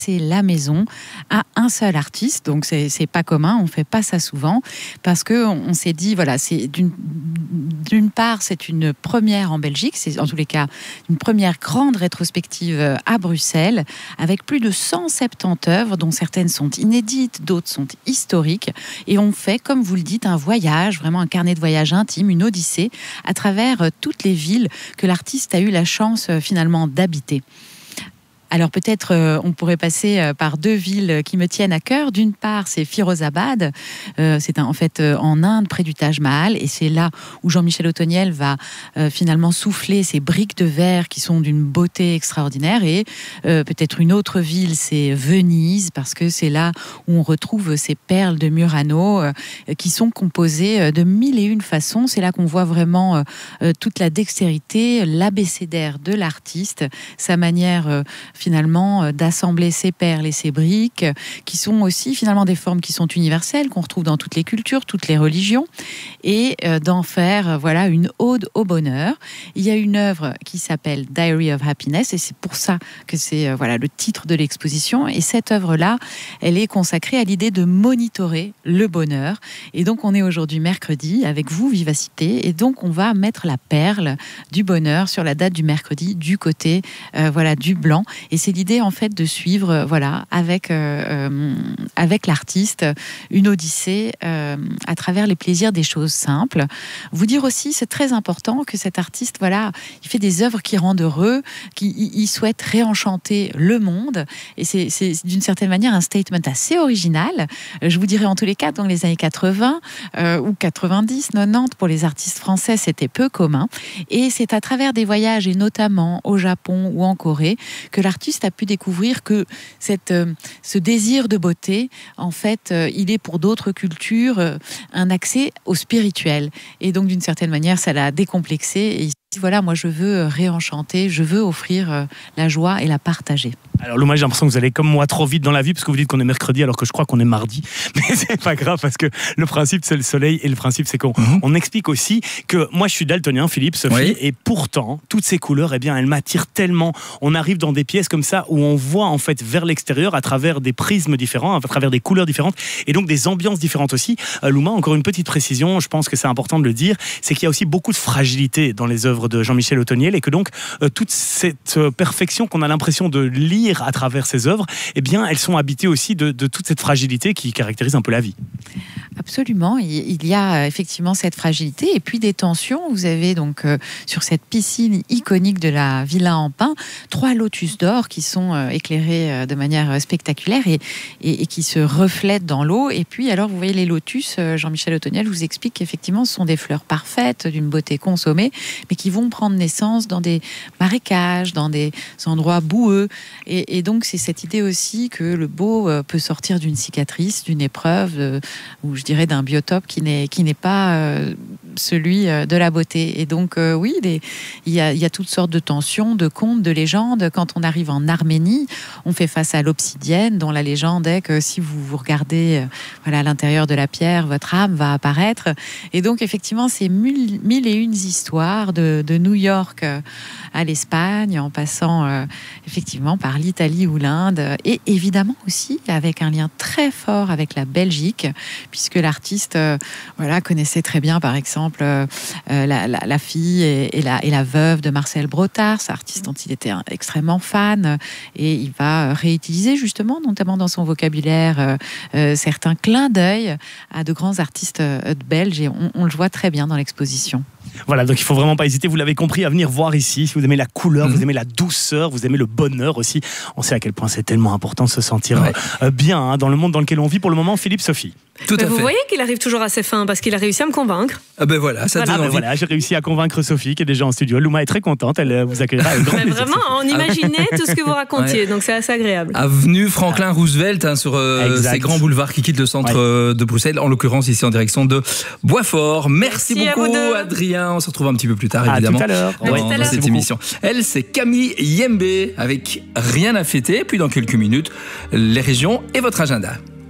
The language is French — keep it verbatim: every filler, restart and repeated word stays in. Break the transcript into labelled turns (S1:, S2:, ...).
S1: c'est la maison à un seul artiste, donc c'est, c'est pas commun, on fait pas ça souvent, parce que on, on s'est dit, voilà, c'est d'une, d'une part, c'est une première en Belgique, c'est en tous les cas une première grande rétrospective à Bruxelles, avec plus de cent soixante-dix œuvres, dont certaines sont inédites, d'autres sont historiques, et on fait, comme vous le dites, un voyage, vraiment un carnet de voyage intime, une odyssée, à travers toutes les villes que l'artiste a eu la chance finalement d'habiter. Alors peut-être euh, on pourrait passer euh, par deux villes qui me tiennent à cœur. D'une part, c'est Firozabad, euh, c'est un, en fait euh, en Inde, près du Taj Mahal, et c'est là où Jean-Michel Otoniel va euh, finalement souffler ces briques de verre qui sont d'une beauté extraordinaire. Et euh, peut-être une autre ville, c'est Venise, parce que c'est là où on retrouve ces perles de Murano euh, qui sont composées de mille et une façons. C'est là qu'on voit vraiment euh, toute la dextérité, l'abécédaire de l'artiste, sa manière euh, finalement d'assembler ces perles et ces briques, qui sont aussi finalement des formes qui sont universelles, qu'on retrouve dans toutes les cultures, toutes les religions, et euh, d'en faire voilà une ode au bonheur. Il y a une œuvre qui s'appelle Diary of Happiness, et c'est pour ça que c'est euh, voilà le titre de l'exposition. Et cette œuvre-là, elle est consacrée à l'idée de monitorer le bonheur. Et donc on est aujourd'hui mercredi avec vous, Vivacité, et donc on va mettre la perle du bonheur sur la date du mercredi du côté euh, voilà du blanc. Et c'est l'idée en fait de suivre, euh, voilà, avec euh, euh, avec l'artiste, une odyssée euh, à travers les plaisirs des choses simples. Vous dire aussi, c'est très important que cet artiste, voilà, il fait des œuvres qui rendent heureux, qui il souhaite réenchanter le monde. Et c'est, c'est d'une certaine manière un statement assez original. Je vous dirais en tous les cas, dans les années quatre-vingts euh, ou quatre-vingt-dix, quatre-vingt-dix pour les artistes français, c'était peu commun. Et c'est à travers des voyages, et notamment au Japon ou en Corée, que l'artiste a pu découvrir que cette, euh, ce désir de beauté, en fait, euh, il est pour d'autres cultures euh, un accès au spirituel. Et donc, d'une certaine manière, ça l'a décomplexé. Et voilà, moi, je veux réenchanter, je veux offrir euh, la joie et la partager.
S2: Alors Louma, j'ai l'impression que vous allez comme moi trop vite dans la vie parce que vous dites qu'on est mercredi alors que je crois qu'on est mardi. Mais c'est pas grave parce que le principe c'est le soleil et le principe c'est qu'on mm-hmm. on explique aussi que moi je suis daltonien, Philippe, Sophie, oui. Et pourtant toutes ces couleurs, eh bien elles m'attirent tellement. On arrive dans des pièces comme ça où on voit en fait vers l'extérieur à travers des prismes différents, à travers des couleurs différentes et donc des ambiances différentes aussi. Euh, Louma, encore une petite précision, je pense que c'est important de le dire, c'est qu'il y a aussi beaucoup de fragilité dans les œuvres de Jean-Michel Otoniel et que donc euh, toute cette euh, perfection qu'on a l'impression de lire à travers ces œuvres, eh bien, elles sont habitées aussi de, de toute cette fragilité qui caractérise un peu la vie.
S1: Absolument, il y a effectivement cette fragilité et puis des tensions. Vous avez donc euh, sur cette piscine iconique de la Villa en Pin, trois lotus d'or qui sont euh, éclairés euh, de manière spectaculaire et, et, et qui se reflètent dans l'eau. Et puis alors vous voyez les lotus, euh, Jean-Michel Otoniel vous explique qu'effectivement ce sont des fleurs parfaites, d'une beauté consommée, mais qui vont prendre naissance dans des marécages, dans des endroits boueux. Et, et donc c'est cette idée aussi que le beau euh, peut sortir d'une cicatrice, d'une épreuve, euh, ou je dirais d'un biotope qui n'est, qui n'est pas euh, celui euh, de la beauté. Et donc euh, oui, des, il, y a, il y a toutes sortes de tensions, de contes, de légendes. Quand on arrive en Arménie, on fait face à l'obsidienne, dont la légende est que si vous vous regardez euh, voilà, à l'intérieur de la pierre, votre âme va apparaître. Et donc effectivement, c'est mille, mille et une histoires de, de New York euh, à l'Espagne, en passant euh, effectivement par l'Italie ou l'Inde, et évidemment aussi avec un lien très fort avec la Belgique, puisque l'artiste euh, voilà, connaissait très bien, par exemple, euh, la, la, la fille et, et, la, et la veuve de Marcel Brotard, artiste dont il était un, extrêmement fan, et il va réutiliser justement, notamment dans son vocabulaire, euh, euh, certains clins d'œil à de grands artistes euh, belges, et on, on le voit très bien dans l'exposition.
S2: Voilà, donc il ne faut vraiment pas hésiter, vous l'avez compris, à venir voir ici. Si vous aimez la couleur, mmh. vous aimez la douceur, vous aimez le bonheur aussi. On sait à quel point c'est tellement important de se sentir ouais. euh, bien hein, dans le monde dans lequel on vit pour le moment. Philippe, Sophie.
S3: Tout à vous fait. Voyez qu'il arrive toujours à ses fins parce qu'il a réussi à me convaincre.
S4: Ah ben voilà, ça
S2: voilà.
S4: donne
S2: Ah ben voilà, j'ai réussi à convaincre Sophie qui est déjà en studio. Louma est très contente, elle vous accueillera avec grand
S3: mais
S2: plaisir.
S3: Vraiment, on imaginait tout ce que vous racontiez, ouais. donc c'est assez agréable.
S4: Avenue Franklin ah. Roosevelt, hein, sur euh, ces grands boulevards qui quittent le centre ouais. de Bruxelles, en l'occurrence ici en direction de Boisfort. Merci, Merci beaucoup Adrien, on se retrouve un petit peu plus tard évidemment
S2: à tout à l'heure.
S4: dans,
S3: ouais,
S4: dans cette émission. Elle c'est Camille Yembe avec Rien à fêter, puis dans quelques minutes les régions et votre agenda.